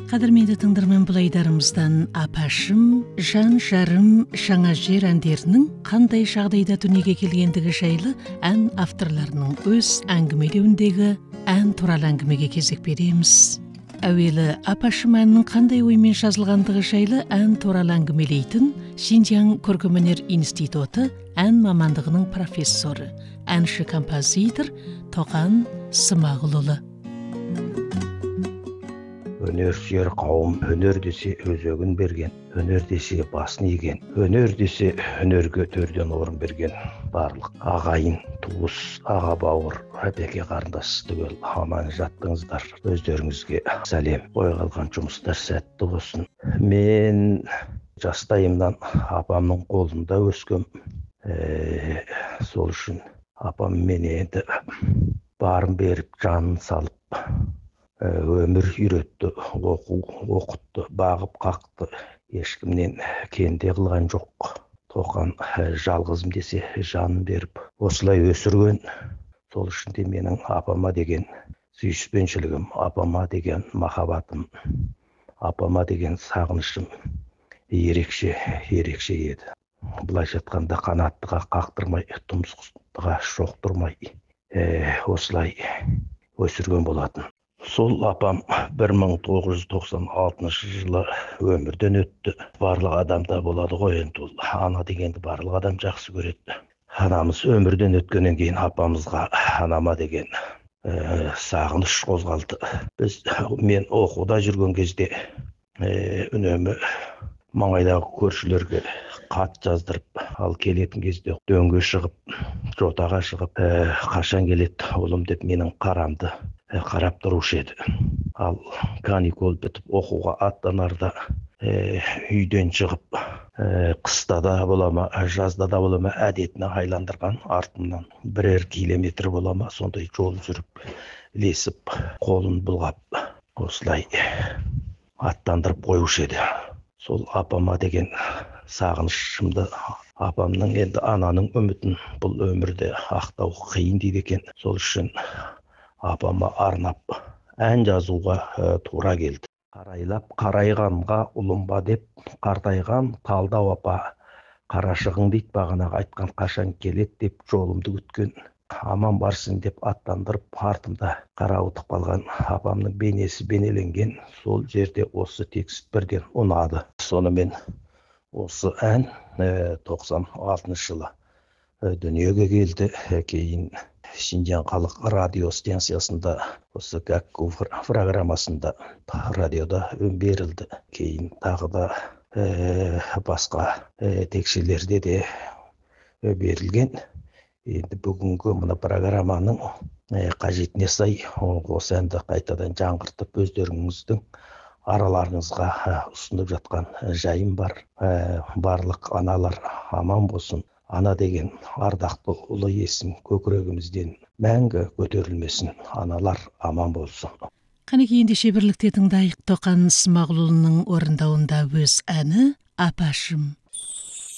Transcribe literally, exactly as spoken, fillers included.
Қадірменді тыңдарман, бұл айдарымыздан апашым, жан жарым, жаңа жер әндерінің қандай жағдайда дүниеге келгендігі жайлы ән авторларының өз әңгімелеуіндегі ән туралы әңгімеге кезек береміз. Әуелі апашым әннің қандай оймен жазылғандығы жайлы ән туралы әңгімелейтін Шинжяң көркемөнер институты ән мамандығының профессоры, әнші-композитор Тоқан Смағұлұлы. Өнер сүйер қауым өнер десе өзегін берген, өнер десе басын иген, өнер десе өнерге төрден орын берген барлық ағайын, туыс, аға бауыр, әпеке қарындас түгел аман жаттыңыздар. Өздеріңізге сәлем. Ой қалған жұмыстар сәтті болсын. Мен жастайымнан апамның қолында өскем. Ә, сол үшін апам мені енді барын беріп, жанын салып, өмір үйретті, оқу оқытты, бағып қақты, ешкімнен кенде қылған жоқ. Тоқан жалғызым десе жанын беріп, осылай өсірген. Сол үшін де менің апама деген сүйіспеншілігім, апама деген махаббатым, апама деген сағынышым ерекше, ерекше еді. Былайша айтқанда қанаттыға қақтырмай, тұмсықтыға шоқтырмай, ә, осылай өсірген болатын. Сол апам бір мың тоғыз жүз тоқсан алтыншы жылы өмірден өтті. Барлық адамда болады ғой енді ол. Ана дегенді барлық адам жақсы көреді. Анамыз өмірден өткеннен кейін апамызға анама деген ә, сағыныш қозғалды. Біз, мен оқуда жүрген кезде ә, үнемі маңайдағы көршілерге хат жаздырып, ал келетін кезде дөңге шығып, жотаға шығып, ә, қашан келеді ұлым деп менің қарамды қарап тұрушы еді. Ал каникул бітіп оқуға аттанарда ә, үйден шығып, ә, қыста да болама, жазда да болама, әдетіне айландырған артымнан бірер километр болама, сондай жол жүріп, лесіп, қолын бұлғап, осылай аттандырып қоюшы еді. Сол апама деген сағынышымды, апамның енді ананың үмітін бұл өмірде ақтау қиын дейді екен. Сол үшін апама арнап ән жазуға ә, тура келді. Қарайлап қарайғанға ұлым ба деп қартайған талдау апа, қарашығың дейді бағанағы айтқан қашан келет деп жолымды күткен. Аман барсын деп аттандырып артымда қарауытып қалған апамның бейнесі бейнеленген сол жерде осы текст бірден ұнады. Сонымен осы ән ә, тоқсан алтыншы жылы ә, дүниеге келді. Кейін Шинжяң халық радио станциясында, осы Гәкку программасында, радиода берілді. Кейін тағы да ә, басқа ә, текшелерде де ә, берілген. Енді бүгінгі мына программаның ә, қажетіне сай осы әнді қайтадан жаңғыртып өздеріңіздің араларыңызға ә, ұсынып жатқан жайым бар. Ә, барлық аналар аман болсын. Ана деген ардақты ұлы есім көкірегімізден мәңгі көтерілмесін. Аналар аман болсын. Қанекей ендеше бірлікте тыңдайық Тоқан Смағұлұлының орындауында өз әні «Апашым».